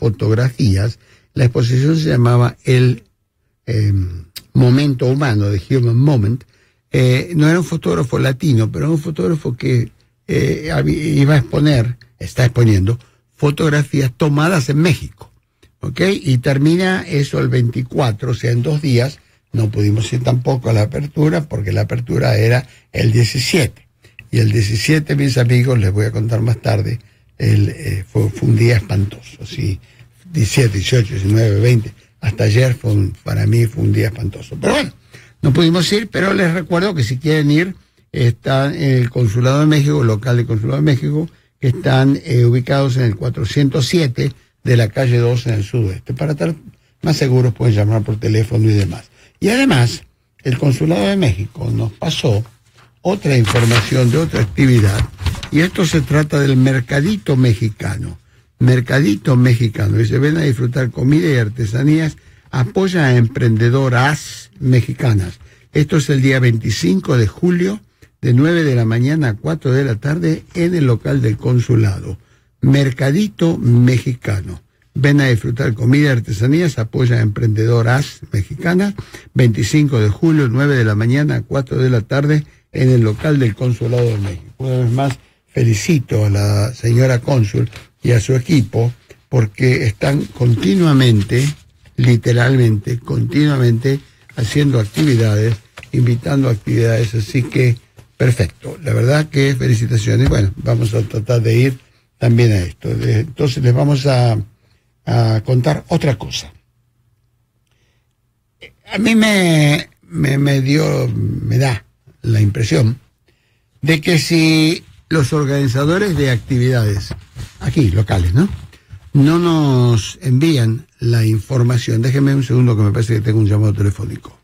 fotografías. La exposición se llamaba El Momento Humano, The Human Moment. No era un fotógrafo latino, pero era un fotógrafo que está exponiendo fotografías tomadas en México, ¿ok? Y termina eso el 24, o sea, en 2 días. No pudimos ir tampoco a la apertura, porque la apertura era el 17. Y el 17, mis amigos, les voy a contar más tarde, fue un día espantoso, ¿sí? 17, 18, 19, 20, hasta ayer para mí fue un día espantoso. Pero bueno, no pudimos ir, pero les recuerdo que si quieren ir, están en el Consulado de México, local del Consulado de México, que están ubicados en el 407 de la calle 2 en el sudoeste. Para estar más seguros pueden llamar por teléfono y demás. Y además, el Consulado de México nos pasó otra información de otra actividad, y esto se trata del Mercadito Mexicano. Mercadito Mexicano, y se ven a disfrutar comida y artesanías, apoya a emprendedoras mexicanas. Esto es el día 25 de julio, de 9 de la mañana a 4 de la tarde, en el local del consulado. Mercadito Mexicano. Ven a disfrutar comida y artesanías, apoya a emprendedoras mexicanas. 25 de julio, 9 de la mañana a 4 de la tarde, en el local del Consulado de México. Una vez más, felicito a la señora cónsul y a su equipo, porque están continuamente, literalmente, continuamente haciendo actividades, invitando a actividades, así que perfecto. La verdad que felicitaciones. Bueno, vamos a tratar de ir también a esto. Entonces les vamos a contar otra cosa. A mí me da la impresión de que si los organizadores de actividades aquí, locales, no nos envían la información. Déjenme un segundo, que me parece que tengo un llamado telefónico.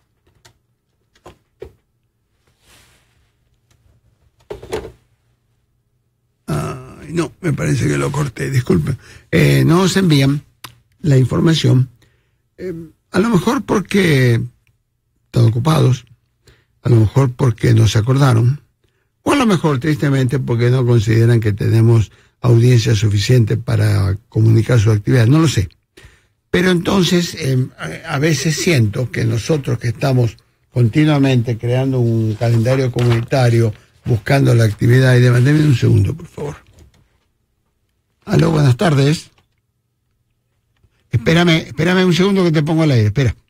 No, me parece que lo corté, disculpen. No nos envían la información, a lo mejor porque están ocupados, a lo mejor porque no se acordaron, o a lo mejor, tristemente, porque no consideran que tenemos audiencia suficiente para comunicar su actividad, no lo sé. Pero entonces, a veces siento que nosotros que estamos continuamente creando un calendario comunitario, buscando la actividad y demás. Denme un segundo, por favor. Aló, buenas tardes. Espérame un segundo que te pongo al aire, espera.